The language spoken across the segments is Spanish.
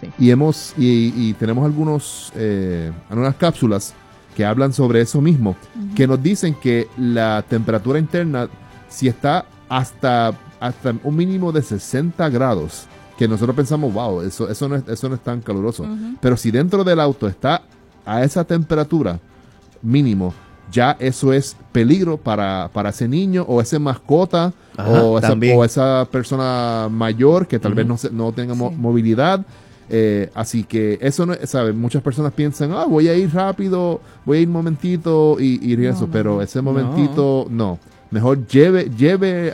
Sí. Y tenemos algunas cápsulas que hablan sobre eso mismo, que nos dicen que la temperatura interna, si está hasta un mínimo de 60 grados, que nosotros pensamos, wow, eso no es tan caluroso. Pero si dentro del auto está a esa temperatura mínimo, ya eso es peligro para ese niño o esa mascota. Ajá, o esa persona mayor que tal vez no tenga movilidad. Así que eso no, ¿sabes? Muchas personas piensan, voy a ir rápido, voy a ir un momentito y eso, pero ese momentito no. Mejor lleve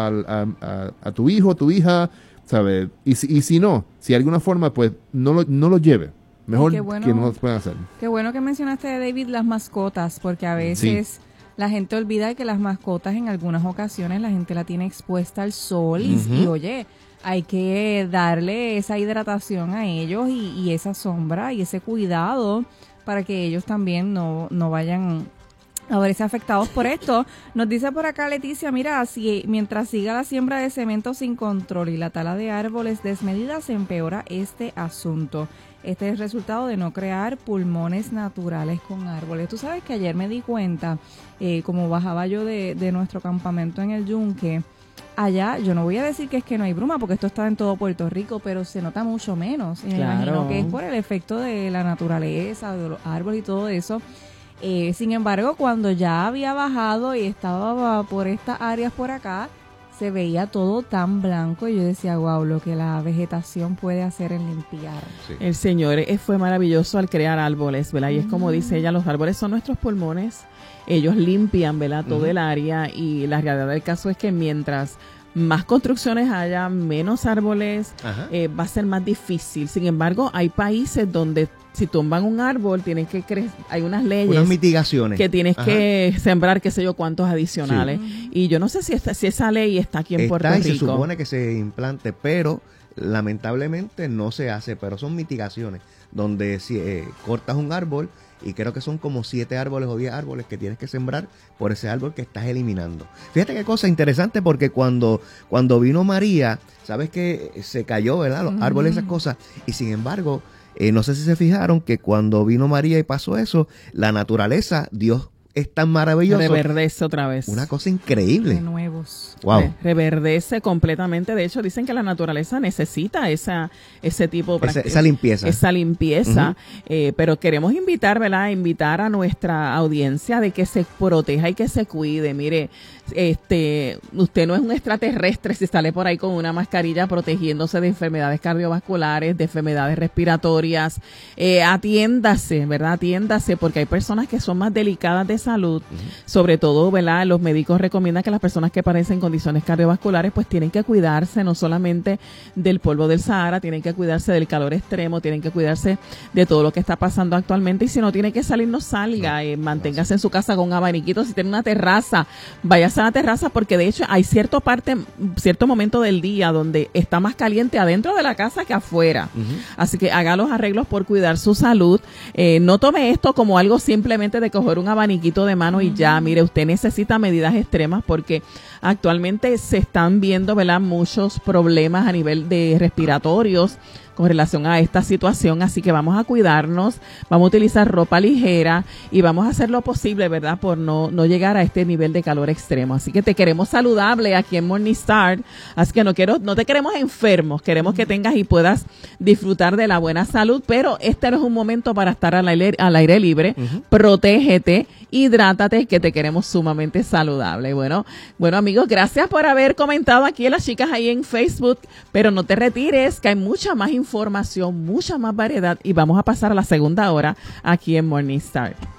a tu hijo, tu hija, ¿sabes? Y si no, si de alguna forma, pues no lo lleve. Mejor que no lo puedan hacer. Qué bueno que mencionaste, David, las mascotas, porque a veces la gente olvida que las mascotas en algunas ocasiones la gente la tiene expuesta al sol y oye, hay que darle esa hidratación a ellos y esa sombra y ese cuidado para que ellos también no vayan a verse afectados por esto. Nos dice por acá Leticia, mira, mientras siga la siembra de cemento sin control y la tala de árboles desmedida, se empeora este asunto. Este es el resultado de no crear pulmones naturales con árboles. Tú sabes que ayer me di cuenta, como bajaba yo de nuestro campamento en el Yunque, allá, yo no voy a decir que es que no hay bruma, porque esto está en todo Puerto Rico, pero se nota mucho menos. Y me imagino que es por el efecto de la naturaleza, de los árboles y todo eso. Sin embargo, cuando ya había bajado y estaba por estas áreas por acá, se veía todo tan blanco y yo decía, wow, lo que la vegetación puede hacer en limpiar. Sí. El Señor fue maravilloso al crear árboles, ¿verdad? Y es como dice ella, los árboles son nuestros pulmones, ellos limpian, ¿verdad? Todo el área, y la realidad del caso es que mientras más construcciones haya, menos árboles, va a ser más difícil. Sin embargo, hay países donde si tumban un árbol, tienen que hay unas leyes, unas mitigaciones que tienes que sembrar qué sé yo cuántos adicionales. Y yo no sé si esa ley está aquí en Puerto Rico. Se supone que se implante, pero lamentablemente no se hace. Pero son mitigaciones donde si cortas un árbol, y creo que son como 7 árboles o 10 árboles que tienes que sembrar por ese árbol que estás eliminando. Fíjate qué cosa interesante, porque cuando vino María, sabes que se cayó, ¿verdad? Los árboles, esas cosas. Y sin embargo, no sé si se fijaron que cuando vino María y pasó eso, la naturaleza, Dios es tan maravilloso. Reverdece otra vez. Una cosa increíble. De nuevos. Wow. Reverdece completamente. De hecho, dicen que la naturaleza necesita ese tipo de esa limpieza. Esa limpieza. Pero queremos invitar, ¿verdad? Invitar a nuestra audiencia de que se proteja y que se cuide. Mire, usted no es un extraterrestre si sale por ahí con una mascarilla protegiéndose de enfermedades cardiovasculares, de enfermedades respiratorias. Atiéndase, ¿verdad? Atiéndase, porque hay personas que son más delicadas de salud, sobre todo, ¿verdad? Los médicos recomiendan que las personas que padecen condiciones cardiovasculares pues tienen que cuidarse no solamente del polvo del Sahara, tienen que cuidarse del calor extremo, tienen que cuidarse de todo lo que está pasando actualmente, y si no tiene que salir, no salga, manténgase en su casa con un abaniquito. Si tiene una terraza, váyase a la terraza, porque de hecho hay cierto momento del día donde está más caliente adentro de la casa que afuera. Así que haga los arreglos por cuidar su salud. No tome esto como algo simplemente de coger un abaniquito de mano y ya. Mire, usted necesita medidas extremas, porque actualmente se están viendo, ¿verdad?, muchos problemas a nivel de respiratorios con relación a esta situación, así que vamos a cuidarnos, vamos a utilizar ropa ligera y vamos a hacer lo posible, ¿verdad?, por no llegar a este nivel de calor extremo. Así que te queremos saludable aquí en Morningstar, así que no te queremos enfermos, queremos que tengas y puedas disfrutar de la buena salud, pero este no es un momento para estar al aire libre. Protégete, hidrátate, que te queremos sumamente saludable. Bueno amigos, gracias por haber comentado aquí a las chicas ahí en Facebook, pero no te retires, que hay mucha más información, mucha más variedad, y vamos a pasar a la segunda hora aquí en Morningstar.